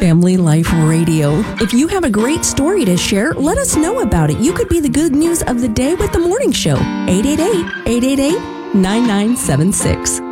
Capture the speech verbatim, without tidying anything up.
Family Life Radio. If you have a great story to share, let us know about it. You could be the good news of the day with the morning show. eight eight eight, eight eight eight, nine nine seven six.